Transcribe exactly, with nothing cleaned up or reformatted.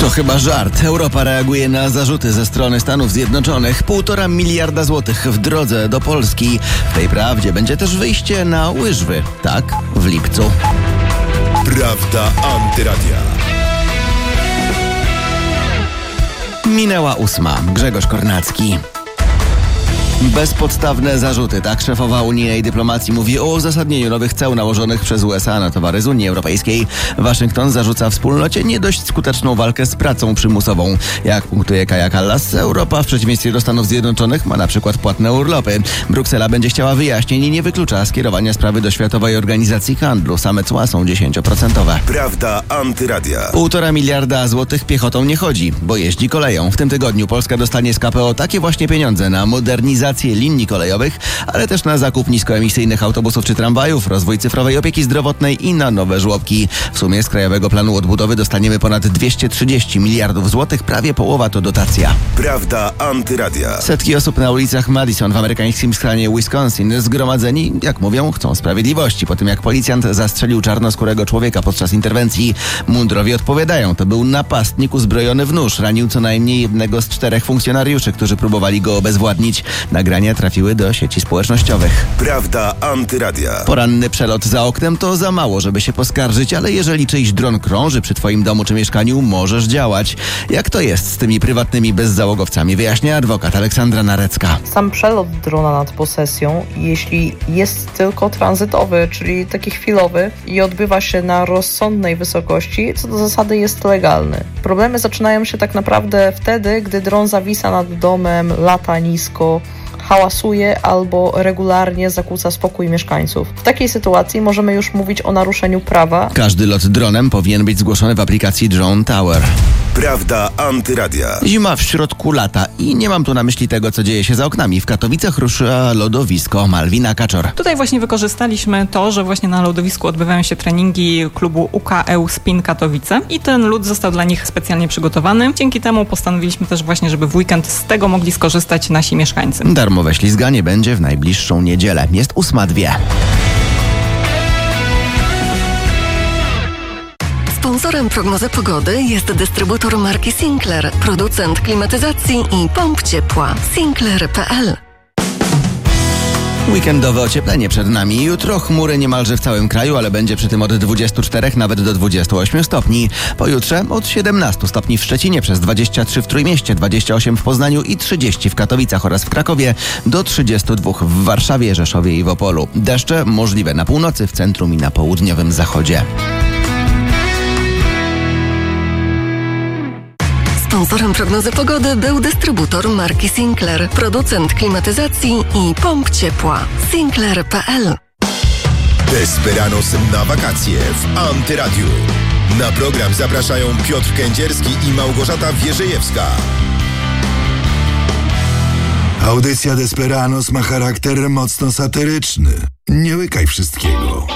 To chyba żart. Europa reaguje na zarzuty ze strony Stanów Zjednoczonych. Półtora miliarda złotych w drodze do Polski. W tej prawdzie będzie też wyjście na łyżwy. Tak, w lipcu. Prawda Antyradia. Minęła ósma. Grzegorz Kornacki. Bezpodstawne zarzuty. Tak szefowa unijnej dyplomacji mówi o uzasadnieniu nowych ceł nałożonych przez U S A na towary z Unii Europejskiej. Waszyngton zarzuca wspólnocie nie dość skuteczną walkę z pracą przymusową. Jak punktuje Kaja Kallas, Europa w przeciwieństwie do Stanów Zjednoczonych ma na przykład płatne urlopy. Bruksela będzie chciała wyjaśnień i nie wyklucza skierowania sprawy do Światowej Organizacji Handlu. Same cła są dziesięcioprocentowe. Prawda Antyradia. Półtora miliarda złotych piechotą nie chodzi, bo jeździ koleją. W tym tygodniu Polska dostanie z K P O takie właśnie pieniądze na modernizację linii kolejowych, ale też na zakup niskoemisyjnych autobusów czy tramwajów, rozwój cyfrowej opieki zdrowotnej i na nowe żłobki. W sumie z Krajowego Planu Odbudowy dostaniemy ponad dwieście trzydzieści miliardów złotych, prawie połowa to dotacja. Prawda Antyradia. Setki osób na ulicach Madison w amerykańskim stanie Wisconsin zgromadzeni, jak mówią, chcą sprawiedliwości po tym, jak policjant zastrzelił czarnoskórego człowieka podczas interwencji. Mundurowi odpowiadają, to był napastnik uzbrojony w nóż. Ranił co najmniej jednego z czterech funkcjonariuszy, którzy próbowali go obezwładnić. Nagrania trafiły do sieci społecznościowych. Prawda Antyradia. Poranny przelot za oknem to za mało, żeby się poskarżyć, ale jeżeli czyjś dron krąży przy twoim domu czy mieszkaniu, możesz działać. Jak to jest z tymi prywatnymi bezzałogowcami, wyjaśnia adwokat Aleksandra Narecka. Sam przelot drona nad posesją, jeśli jest tylko tranzytowy, czyli taki chwilowy i odbywa się na rozsądnej wysokości, co do zasady jest legalny. Problemy zaczynają się tak naprawdę wtedy, gdy dron zawisa nad domem, lata nisko, hałasuje albo regularnie zakłóca spokój mieszkańców. W takiej sytuacji możemy już mówić o naruszeniu prawa. Każdy lot dronem powinien być zgłoszony w aplikacji Drone Tower. Prawda Antyradia. Zima w środku lata i nie mam tu na myśli tego, co dzieje się za oknami. W Katowicach rusza lodowisko. Malwina Kaczor. Tutaj właśnie wykorzystaliśmy to, że właśnie na lodowisku odbywają się treningi klubu U K E U Spin Katowice i ten lód został dla nich specjalnie przygotowany. Dzięki temu postanowiliśmy też właśnie, żeby w weekend z tego mogli skorzystać nasi mieszkańcy. Darmowe ślizganie będzie w najbliższą niedzielę. Jest ósma dwie. Sponsorem prognozy pogody jest dystrybutor marki Sinclair, producent klimatyzacji i pomp ciepła. Sinclair kropka p l. Weekendowe ocieplenie przed nami. Jutro chmury niemalże w całym kraju, ale będzie przy tym od dwudziestu czterech nawet do dwudziestu ośmiu stopni. Pojutrze od siedemnastu stopni w Szczecinie, przez dwadzieścia trzy w Trójmieście, dwadzieścia osiem w Poznaniu i trzydzieści w Katowicach oraz w Krakowie, do trzydziestu dwóch w Warszawie, Rzeszowie i w Opolu. Deszcze możliwe na północy, w centrum i na południowym zachodzie. Sponsorem prognozy pogody był dystrybutor marki Sinclair, producent klimatyzacji i pomp ciepła. Sinclair kropka p l. Desperanos na wakacje w Antyradiu. Na program zapraszają Piotr Kędzierski i Małgorzata Wierzejewska. Audycja Desperanos ma charakter mocno satyryczny. Nie łykaj wszystkiego.